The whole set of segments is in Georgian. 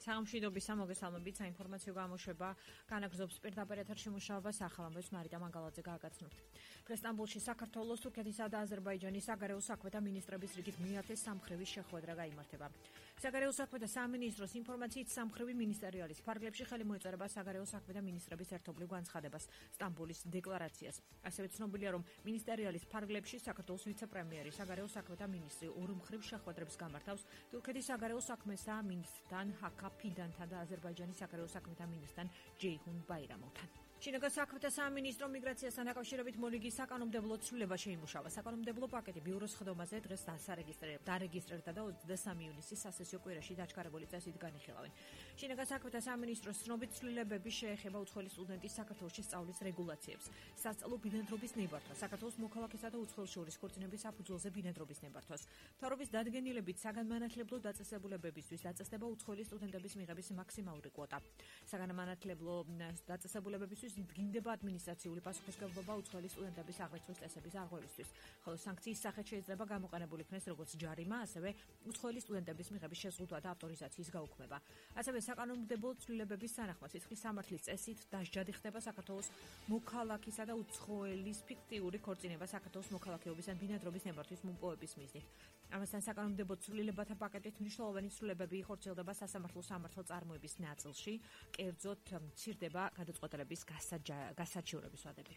სამშვიდობის მოგესალმებით, საინფორმაციო გამოშვება განაგრძობს პირდაპირ ეთერში მუშაობას ახალამბოს მარიტა მანგალაძე გააგრძნობთ. დღეს სტამბოლში საქართველოს, თურქეთისა და აზერბაიჯანის საგარეო საქმეთა მინისტრების რიგით მეათე სამმხრივი შეხვედრა გაიმართება. საგარეო საქმეთა სამინისტროს ინფორმაციით სამმხრივი მინისტერიალის ფარგლებში ხელი მოეწერება საგარეო საქმეთა მინისტრების ერთობლივ განცხადებას, სტამბოლის დეკლარაციას. ასევე ცნობილია, რომ მინისტერიალის ფარგლებში საქართველოს ვიცე-პრემიერი, საგარეო საქმეთა მინისტრი ორმხრივ შეხვედრებს გამართავს თურქეთის საგარეო საქმეთა მინისტრთან ფიდანთან და აზერბაიჯანის საგარეო საქმეთა მინისტრთან ჯეიჰუნ ბაირამოვთან. შინაგან საქმეთა სამინისტრო მიგრაციასთან დაკავშირებით მოლიგის საკანონმდებლო ცვლილება შეიმუშავა. საკანონმდებლო პაკეტი ბიუროს ხდომაზე დღეს დარეგისტრირდა და 23 ივნისის სასესიო კვირაში დაჩქარებული წესით განიხილავენ. შინაგან საქმეთა სამინისტროს ცნობით ცვლილებები შეეხება უცხოელი სტუდენტის საქართველოში სწავლის რეგულაციებს, სასწავლო ბინადრობის ნებართვას, საქართველოს მოქალაქესა და უცხოელ შორის ქორწინების საფუძველზე ბინადრობის ნებართვას, მთავრობის დადგენილებით საგანმანათლებლო დაწესებულებებისთვის დაწესდება უცხოელი სტუდენტების მიღების მაქსიმალური კვოტა. საგანმანათლებლო დაწესებულებებისთვის დგინდება ადმინისტრაციული პასუხისმგებლობა უცხოელი სტუდენტების აღრიცხვის წესების არღვევისთვის, ხოლო სანქციის სახით შეიძლება გამოყენებული იქნეს როგორც ჯარიმა, ასევე უცხოელი სტუდენტების მიღების შეზღუდვა და ავტორიზაციის გაუქმება. ასევე საკანონმდებლო ცვლილებების თანახმად სიცხის სამართლის წესით დასჯადი ხდება საქართველოს მოქალაქისა და უცხოელის ფიქტიური ქორწინება საქართველოს მოქალაქეობის ან ბინადრობის ნებართვის მოპოვების მიზნით. ამასთან საკანონმდებლო ცვლილებათა პაკეტით მნიშვნელოვანი ცვლილებები იხორციელდება სასამართლო წარმოების ნაწილში, კერძოდ მცირდება გადაწყვეტილების გასაჩივრების ვადები.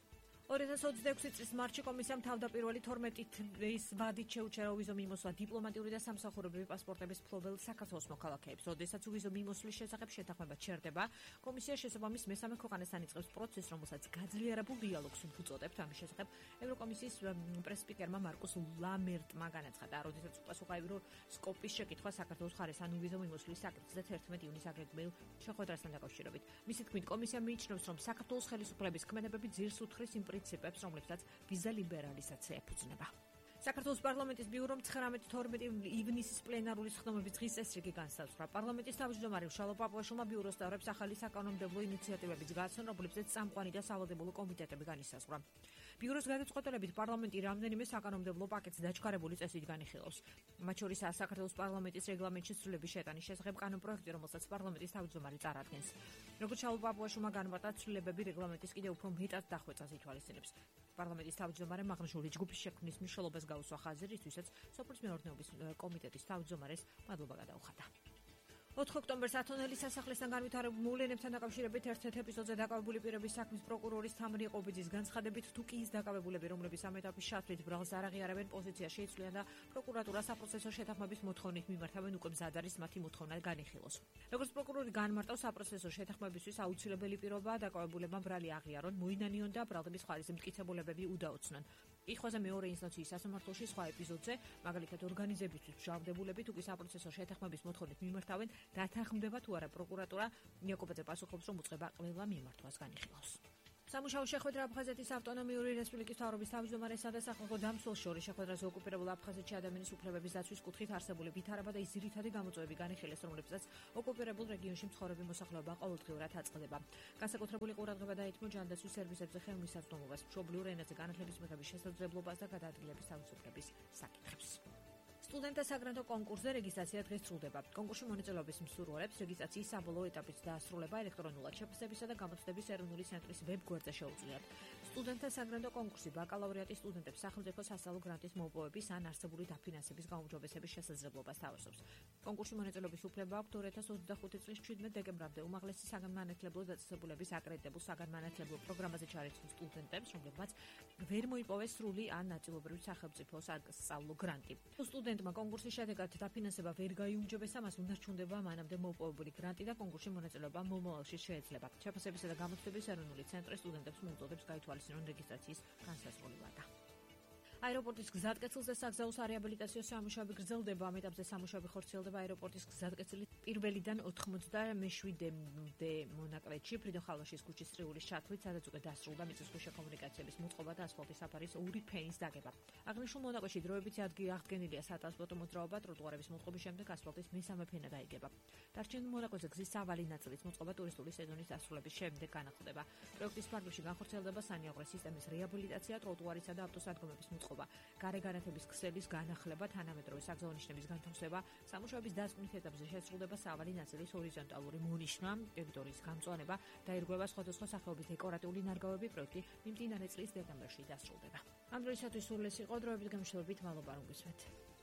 2026 წლის მარტში კომისიამ თავდაპირველი 12 დღის ვადით შეუჩერა ვიზო მიმოსვლა დიპლომატიური და სამსახურებრივი პასპორტების მფლობელ საქართველოს მოქალაქეებს. როდესაც ვიზო მიმოსვლის შესახებ შეთანხმება ჩერდება, კომისია შესაბამის მესამე ქვეყანასთან იწყებს პროცესს, რომელსაც გაძლიერებულ დიალოგს უწოდებთ. ამის შესახებ ევროკომისიის პრეს-სპიკერმა მარკუს ლამერტმა განაცხადა, როდესაც უპასუხა სკოპის შეკითხვა საქართველოს ხარესთან ვიზო მიმოსვლის საკითხზე 11 ივნისს აგებულ შეხვედრასთან დაკავშირებით. მისი თქმით, კომისია მიიჩნევს, რომ საქართველოს ხელისუფლების ქმედებები ძირს უთხრის იმ პრინციპებს, რომლებსაც ვიზა ლიბერალიზაცია ეფუძნება. საქართველოს პარლამენტის ბიურომ 19-12 ივნისის პლენარული სხდომების დღის წესრიგი განსაზღვრა. პარლამენტის თავმჯდომარე შალო პაპუაშვილმა ბიუროს წევრებს ახალი საკანონმდებლო ინიციატივებიც გააცნო, რომლებზეც წამყვანი და სავალდებულო კომიტეტები განისაზღვრა. ბიუროს გადაწყვეტილებით პარლამენტი რამდენიმე საკანონმდებლო პაკეტს დაჩქარებული წესით განიხილავს. მათ შორისაა საქართველოს პარლამენტის რეგლამენტში ცვლილების შეტანის შესახებ კანონპროექტი, რომელსაც პარლამენტის თავმჯდომარე წარადგენს. როგორც შალო პაპუაშვილმა განმარტა, ცვლილებები რეგლამენტის კიდევ უფრო მეტად დახვეწას ითვალისწინებს. პარლამენტის თავმჯდომარემ აღნიშნული ჯგუფის შექმნის მნიშვნელობას გაუსვა ხაზი, რისთვისაც სოფლის მეურნეობის კომიტეტის თავმჯდომარეს მადლობა გადაუხადა. 4 ოქტომბერს ათონელის სასახლესთან განვითარებულ მოვლენებთან დაკავშირებით ერთ-ერთ ეპიზოდზე დაკავებული პირების საქმის პროკურორის თამრი ყობიძის განცხადებით, თუ კი ის დაკავებულები, რომლებიც ამ ეტაპის შართვით ბრალს არ აღიარებენ პოზიციაში იცვლიან და პროკურატურა საპროცესო შეთანხმების მოთხოვნით მიმართავენ, უკვე მზად არის მათი მოთხოვნა განიხილოს. როგორც პროკურორი განმარტავს, საპროცესო შეთანხმებისთვის აუცილებელი პირობაა დაკავებულებმა ბრალი აღიარონ, მოინანიონ და ბრალდების ხარისზე მტკიცებულებები უდაოცნონ. იხვაზე მეორე ინსტანციის სასამართლოში სხვა ეპიზოდზე, მაგალითად ორგანიზებისთვის მჟავდებულები, თუ კი საპროცესო შეთანხმების მოთხოვნით მიმართავენ, დათანხმდება თუ არა პროკურატურა. იაკობაძე პასუხობს, რომ უწყება ყველა მიმართვას განიხილავს. სამუშაო შეხვედრა აფხაზეთის ავტონომიური რესპუბლიკის მთავრობის თავმჯდომარესა და სახალხო დამცველს შორის შეხვედრაზე ოკუპირებულ აფხაზეთში ადამიანის უფლებების დაცვის კუთხით არსებული ვითარება და ის ძირითადი გამოწვევები განიხილეს, რომლებსაც ოკუპირებულ რეგიონში მცხოვრები მოსახლეობა ყოველდღიურად აწყდება. განსაკუთრებული ყურადღება დაეთმო ჯანდაცვის სერვისებზე ხელმისაწვდომობას, მშობლიურ ენაზე განათლების მიღების შესაძლებლობას და გადაადგილების თავისუფლების საკითხებს. სტუდენტთა საგრანტო კონკურსზე რეგისტრაცია დღეს სრულდება. კონკურსში მონაწილეობის მსურველებს რეგისტრაციის საბოლოო ეტაპის დაასრულება ელექტრონულად შეფასებისა და გამოცდების ეროვნული ცენტრის ვებ-გვერდზე შეუძლიათ. სტუდენტთა საგრანტო კონკურსი ბაკალავრიატის სტუდენტებს სახელმწიფო სასწავლო გრანტის მოპოვების ან არსებული დაფინანსების გაუმჯობესების შესაძლებლობას თავაზობს. კონკურსში მონაწილეობის უფლება აქვს 2025 წლის 17 დეკემბრამდე უმაღლესი საგანმანათლებლო დაწესებულების აკრედიტებულ საგანმანათლებლო პროგრამაზე ჩარიცხვის სტუდენტებს, რომლებმაც ვერ მოიპოვეს სრული ან ნაწილობრივი სახელმწიფო სასწავლო გრანტი. სტუდენტმა კონკურსის შედეგად დაფინანსება ვერ გაიუმჯობესა, მას უნდა ჩუნდება მანამდე მოპოვებული გრანტი და კონკურსში მონაწილეობა მომავალში შეიძლება. შეფასებისა და გამოცდების ეროვნული ცენტრი სტუდენტებს მოუწოდებს გაითვალისწინონ რეგისტრაციის განსაზღვრული ვადა. აეროპორტის გზატკეცილზე საგზაო რეაბილიტაციო სამუშაოები გრძელდება. ამ ეტაპზე სამუშაოები ხორციელდება აეროპორტის გზატკეცილის 1-დან 97-მდე მონაკვეთში, ფრიდონ ხალვაშის ქუჩის წრიულის ჩათვლით, სადაც უკვე დასრულდა მიწისქვეშა კომუნიკაციების მოწყობა და ასფალტის საფარის 2 ფენის დაგება. აღნიშნულ მონაკვეთში დროებითი აღდგენილია სატრანსპორტო მოძრაობა, ტროტუარების მოწყობის შემდეგ ასფალტის მესამე ფენა დაიგება. დარჩენილ მონაკვეთზე გზის სავალი ნაწილის მოწყობა ტურისტული სეზონის დასრულების შემდეგ განახლდება. პროექტის ფარგლებში განხორციელდება სანიაღვრე სისტემის რეაბილიტაცია, ტროტუარისა და ავტოსადგომების მოწყობა განთავისუფლება, გარეგანათების ქსელის განახლება, თანამედროვე საგზაო ნიშნების განთავსება, სამუშაოების დასკვნის ეტაპზე შესრულდება საავალი ნაწილის ჰორიზონტალური მონიშნა, ტერიტორიის გამწვანება, დაირღვევა სხვადასხვა სახეობის დეკორატიული ნარგავები, პროექტი მიმდინარე წლის დეკემბერში დასრულდება. ამ დროისათვის სულ ეს იყო დროებით გამშვიდობით, მადლობა რომ გისმენთ.